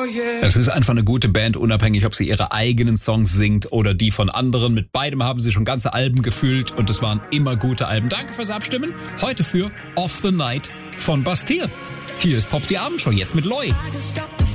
Es ist einfach eine gute Band, unabhängig, ob sie ihre eigenen Songs singt oder die von anderen. Mit beidem haben sie schon ganze Alben gefüllt und es waren immer gute Alben. Danke fürs Abstimmen. Heute für Off the Night von Bastille. Hier ist Pop die Abendshow, jetzt mit Loi.